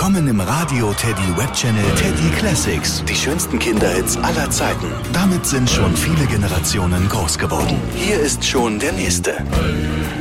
kommen im Radio Teddy Webchannel Teddy Classics. Die schönsten Kinderhits aller Zeiten. Damit sind schon viele Generationen groß geworden. Hier ist schon der nächste.